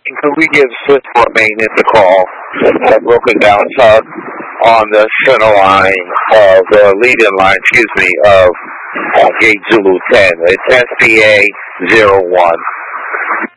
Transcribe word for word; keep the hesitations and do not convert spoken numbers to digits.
Could we give Switchboard Maintenance a call? A broken down tug on the center line of the lead-in line, excuse me, of uh, Gate Zulu ten. It's S P A zero one.